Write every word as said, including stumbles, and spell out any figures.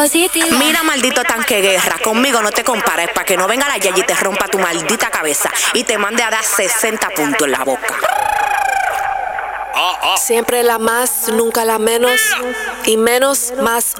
Mira, maldito tanque guerra, conmigo no te compares para que no venga la Yayi y te rompa tu maldita cabeza y te mande a dar sesenta puntos en la boca. Siempre la más, nunca la menos, y menos más